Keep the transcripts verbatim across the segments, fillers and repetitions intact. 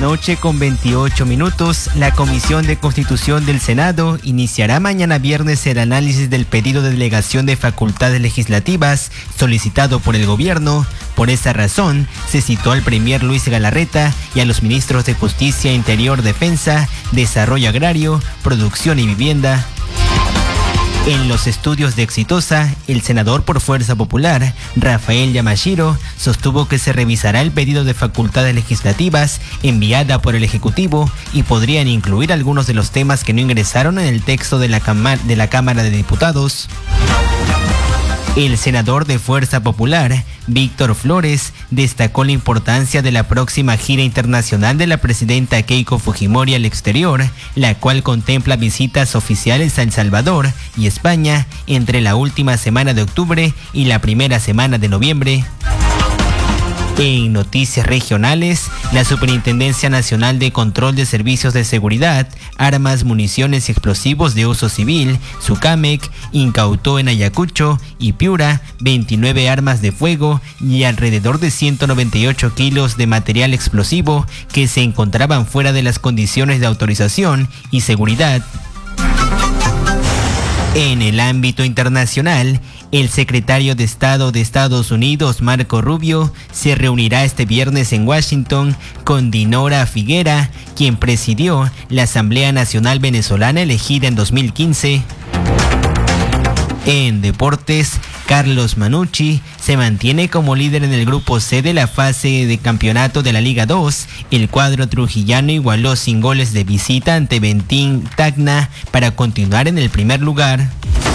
noche con veintiocho minutos, la Comisión de Constitución del Senado iniciará mañana viernes el análisis del pedido de delegación de facultades legislativas solicitado por el gobierno. Por esa razón, se citó al premier Luis Galarreta y a los ministros de Justicia, Interior, Defensa, Desarrollo Agrario, Producción y Vivienda. En los estudios de Exitosa, el senador por Fuerza Popular, Rafael Yamashiro, sostuvo que se revisará el pedido de facultades legislativas enviada por el Ejecutivo y podrían incluir algunos de los temas que no ingresaron en el texto de la, Cam- de la Cámara de Diputados. El senador de Fuerza Popular, Víctor Flores, destacó la importancia de la próxima gira internacional de la presidenta Keiko Fujimori al exterior, la cual contempla visitas oficiales a El Salvador y España entre la última semana de octubre y la primera semana de noviembre. En noticias regionales, la Superintendencia Nacional de Control de Servicios de Seguridad, Armas, Municiones y Explosivos de Uso Civil, SUCAMEC, incautó en Ayacucho y Piura veintinueve armas de fuego y alrededor de ciento noventa y ocho kilos de material explosivo que se encontraban fuera de las condiciones de autorización y seguridad. En el ámbito internacional, el secretario de Estado de Estados Unidos, Marco Rubio, se reunirá este viernes en Washington con Dinora Figuera, quien presidió la Asamblea Nacional Venezolana elegida en dos mil quince. En deportes, Carlos Manucci se mantiene como líder en el grupo C de la fase de campeonato de la Liga dos. El cuadro trujillano igualó sin goles de visita ante Bentín Tacna para continuar en el primer lugar.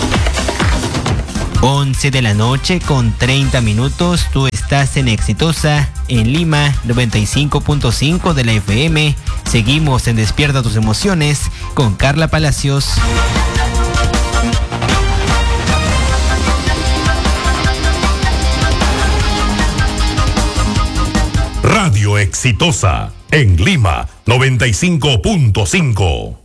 once de la noche con treinta minutos, tú estás en Exitosa, en Lima, noventa y cinco punto cinco de la F M. Seguimos en Despierta tus emociones con Carla Palacios. Radio Exitosa, en Lima, noventa y cinco punto cinco.